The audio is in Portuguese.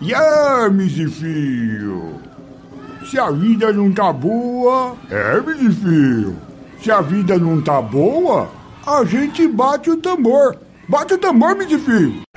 E aí, Mizifio? Se a vida não tá boa, Mizifio. Se a vida não tá boa, a gente bate o tambor. Bate o tambor, Mizifio.